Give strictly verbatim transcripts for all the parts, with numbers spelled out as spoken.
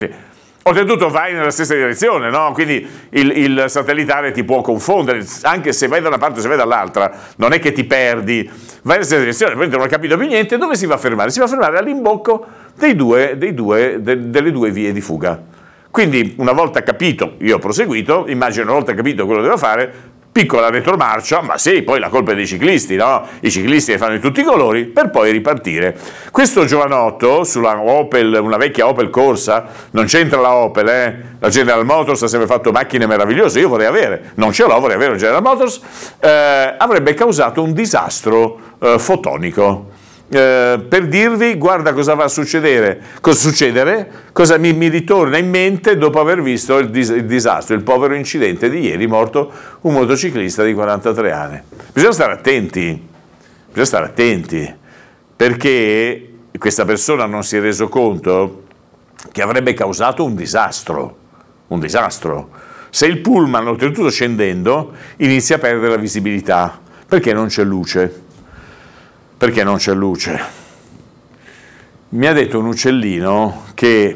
Oltretutto vai nella stessa direzione, no? Quindi il, il satellitare ti può confondere, anche se vai da una parte o se vai dall'altra, non è che ti perdi, vai nella stessa direzione, poi non ho capito più niente, dove si va a fermare? Si va a fermare all'imbocco dei due, dei due, de, delle due vie di fuga. Quindi una volta capito, io ho proseguito, immagino una volta capito quello che devo fare, piccola retromarcia, ma sì, poi la colpa è dei ciclisti, no? I ciclisti che fanno di tutti i colori, per poi ripartire. Questo giovanotto, sulla Opel, una vecchia Opel Corsa, non c'entra la Opel, eh? La General Motors ha sempre fatto macchine meravigliose, io vorrei avere, non ce l'ho, vorrei avere una General Motors, eh, avrebbe causato un disastro eh, fotonico. Eh, per dirvi, guarda cosa va a succedere, cosa succedere, cosa mi, mi ritorna in mente dopo aver visto il, dis, il disastro, il povero incidente di ieri, morto un motociclista di quarantatré anni. Bisogna stare attenti, bisogna stare attenti, perché questa persona non si è reso conto che avrebbe causato un disastro, un disastro. Se il pullman, oltretutto scendendo, inizia a perdere la visibilità, perché non c'è luce. Perché non c'è luce? Mi ha detto un uccellino che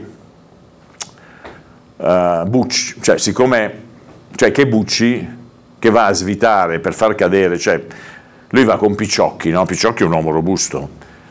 uh, Bucci, cioè siccome, cioè che Bucci che va a svitare per far cadere, cioè lui va con Picciocchi, no? Picciocchi è un uomo robusto,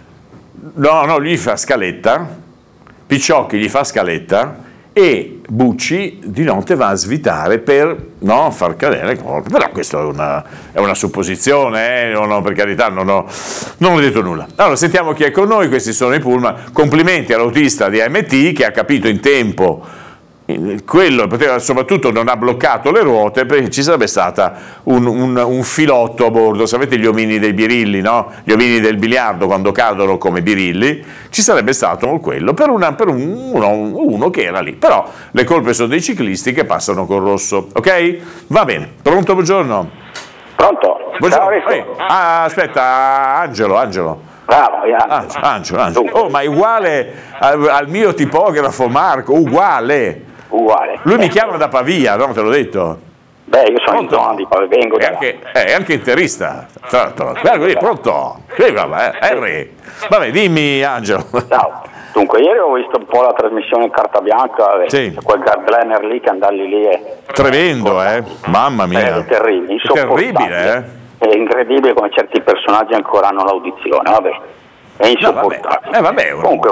no, no, gli fa scaletta, Picciocchi gli fa scaletta e Bucci di notte va a svitare per no, far cadere, però questa è una, è una supposizione, eh? non ho, per carità non ho, non ho detto nulla. Allora sentiamo chi è con noi, questi sono i pullman, complimenti all'autista di A M T che ha capito in tempo quello, poteva, soprattutto non ha bloccato le ruote perché ci sarebbe stato un, un, un filotto a bordo, sapete gli omini dei birilli, no? Gli omini del biliardo quando cadono come birilli, ci sarebbe stato quello per, una, per un, uno, uno che era lì, però le colpe sono dei ciclisti che passano col rosso, ok? Va bene, pronto, buongiorno? Pronto? Buongiorno. Ehi, ah, aspetta, Angelo, Angelo. Bravo, Angelo, Angelo, Angelo. Oh, ma è uguale al, al mio tipografo Marco, uguale. Uguale. Lui mi chiama da Pavia, no? Te l'ho detto. Beh, io sono in zona di Pavia, vengo da è anche, è anche interista, tra l'altro. Guarda, lì, pronto? Sì, vabbè, Harry. Vabbè, dimmi, Angelo. Ciao. Dunque, ieri ho visto un po' la trasmissione Carta Bianca, sì. Quel Gardlener lì che andarli lì è... Tremendo, eh? Mamma mia. È terribile, è terribile, eh? È incredibile come certi personaggi ancora hanno l'audizione, vabbè. È insopportabile. No, vabbè. Eh, vabbè, Comunque,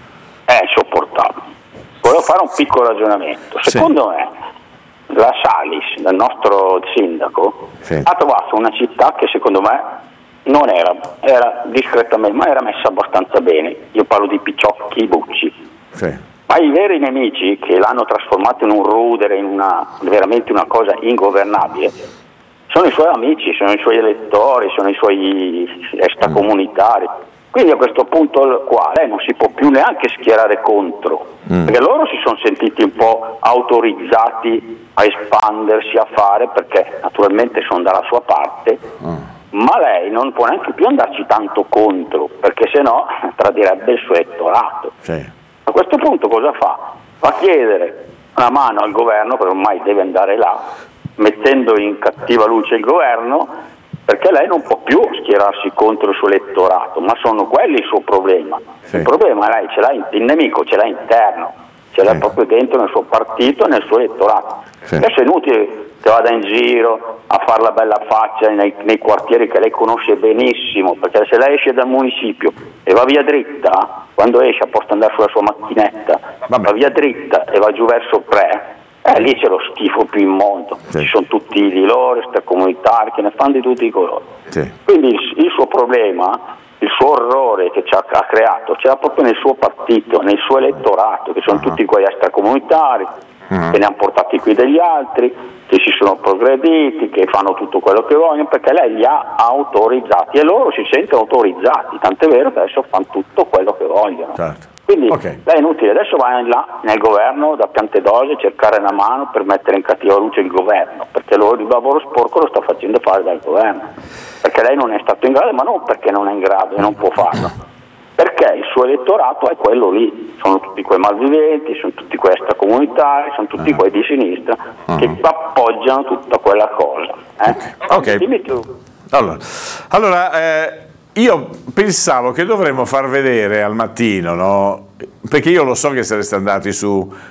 è insopportabile. Volevo fare un piccolo ragionamento. Secondo sì. me, la Salis, il nostro sindaco, sì. ha trovato una città che secondo me non era, era discretamente, ma era messa abbastanza bene. Io parlo di Picciocchi, Bucci. Sì. Ma i veri nemici che l'hanno trasformato in un rudere, in una veramente una cosa ingovernabile, sono i suoi amici, sono i suoi elettori, sono i suoi extracomunitari. Mm. Quindi a questo punto qua lei non si può più neanche schierare contro, mm. perché loro si sono sentiti un po' autorizzati a espandersi, a fare, perché naturalmente sono dalla sua parte, mm. ma lei non può neanche più andarci tanto contro, perché sennò tradirebbe il suo elettorato. Sì. A questo punto cosa fa? Va a chiedere una mano al governo, perché ormai deve andare là, mettendo in cattiva luce il governo, perché lei non può più schierarsi contro il suo elettorato, ma sono quelli il suo problema. Sì. Il problema lei ce l'ha, il nemico ce l'ha interno, ce l'ha sì. proprio dentro nel suo partito e nel suo elettorato. Sì. Adesso è inutile che vada in giro a fare la bella faccia nei, nei quartieri che lei conosce benissimo, perché se lei esce dal municipio e va via dritta, quando esce a posto andare sulla sua macchinetta, Vabbè. va via dritta e va giù verso Pre, Eh, lì c'è lo schifo più immondo, sì. ci sono tutti i loro, extracomunitari che ne fanno di tutti i colori. Sì. Quindi il, il suo problema, il suo orrore che ci ha, ha creato, c'era proprio nel suo partito, nel suo elettorato, che sono uh-huh. tutti quei extracomunitari uh-huh. che ne hanno portati qui degli altri, che si sono progrediti, che fanno tutto quello che vogliono, perché lei li ha autorizzati e loro si sentono autorizzati, tant'è vero che adesso fanno tutto quello che vogliono. Certo. Quindi okay. lei è inutile, adesso va là nel governo da Piantedosi a cercare una mano per mettere in cattiva luce il governo, perché loro il lavoro sporco lo sta facendo fare dal governo, perché lei non è stato in grado, ma non perché non è in grado e non può farlo, perché il suo elettorato è quello lì, sono tutti quei malviventi, sono tutti quei extracomunitari, sono tutti quei di sinistra uh-huh. che appoggiano tutta quella cosa. Eh? Ok. Dimmi tu. Allora, allora eh... io pensavo che dovremmo far vedere al mattino, no? Perché io lo so che sareste andati su